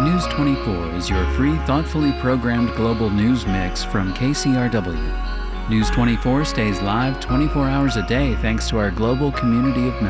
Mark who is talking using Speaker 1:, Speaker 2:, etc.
Speaker 1: News 24 is your free, thoughtfully programmed global news mix from KCRW. News 24 stays live 24 hours a day thanks to our global community of members.